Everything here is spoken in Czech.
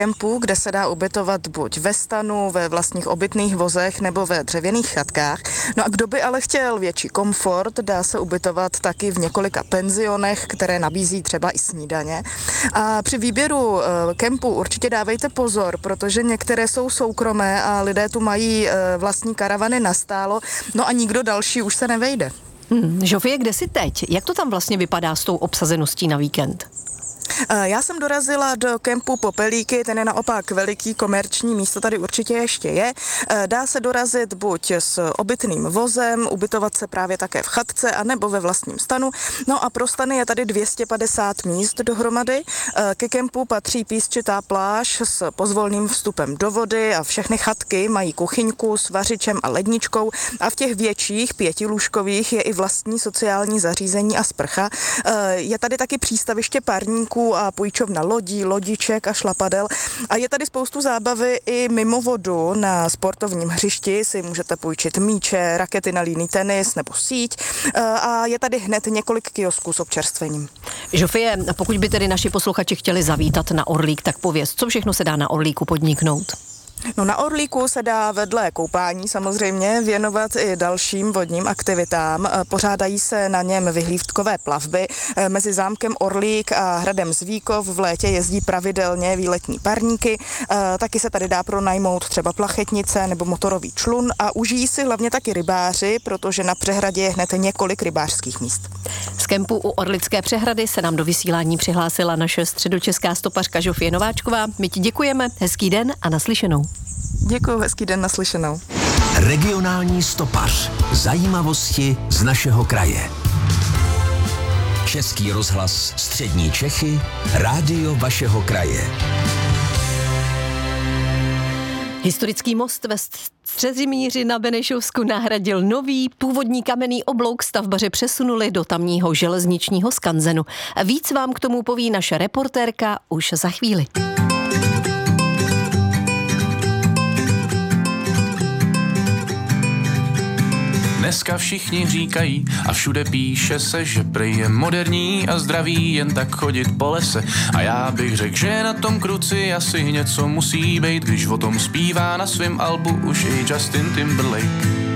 kempů, kde se dá ubytovat buď ve stanu, ve vlastních obytných vozech nebo ve dřevěných chatkách. No a kdo by ale chtěl větší komfort, dá se ubytovat taky v několika penzionech, které nabízí třeba i snídaně. A při výběru kempů určitě dávejte pozor, protože některé jsou soukromé a lidé tu mají vlastní karavany nastálo, no a nikdo další už se nevejde. Žofie, kde jsi teď? Jak to tam vlastně vypadá s tou obsazeností na víkend? Já jsem dorazila do kempu Popelíky, ten je naopak veliký komerční místo, tady určitě ještě je. Dá se dorazit buď s obytným vozem, ubytovat se právě také v chatce, anebo ve vlastním stanu. No a pro stany je tady 250 míst dohromady. Ke kempu patří písčitá pláž s pozvolným vstupem do vody a všechny chatky mají kuchyňku s vařičem a ledničkou a v těch větších 5lůžkových je i vlastní sociální zařízení a sprcha. Je tady taky přístaviště parníků a půjčovna lodí, lodiček a šlapadel. A je tady spoustu zábavy i mimo vodu. Na sportovním hřišti si můžete půjčit míče, rakety na líný tenis nebo síť. A je tady hned několik kiosků s občerstvením. Žofie, pokud by tedy naši posluchači chtěli zavítat na Orlík, tak pověz, co všechno se dá na Orlíku podniknout? No na Orlíku se dá vedle koupání samozřejmě věnovat i dalším vodním aktivitám. Pořádají se na něm vyhlídkové plavby. Mezi zámkem Orlík a hradem Zvíkov v létě jezdí pravidelně výletní parníky. Taky se tady dá pronajmout třeba plachetnice nebo motorový člun a užijí si hlavně taky rybáři, protože na přehradě je hned několik rybářských míst. Z kempu u Orlické přehrady se nám do vysílání přihlásila naše středočeská stopařka Žofie Nováčková. My ti děkujeme, hezký den a naslyšenou. Děkuji, hezký den, naslyšenou. Regionální stopař. Zajímavosti z našeho kraje. Český rozhlas Střední Čechy, rádio vašeho kraje. Historický most ve Střezimíři na Benešovsku nahradil nový původní kamenný oblouk, stavbaři přesunuli do tamního železničního skanzenu. Víc vám k tomu poví naše reportérka už za chvíli. Dneska všichni říkají a všude píše se, že prej je moderní a zdravý jen tak chodit po lese. A já bych řekl, že na tom kruci asi něco musí být, když o tom zpívá na svém albu už i Justin Timberlake.